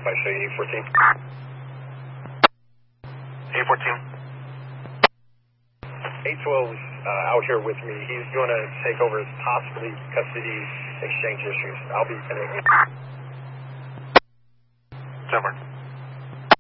I say A14. A14. 812's out here with me. He's going to take over possibly custody exchange issues. I'll be connecting. Summer.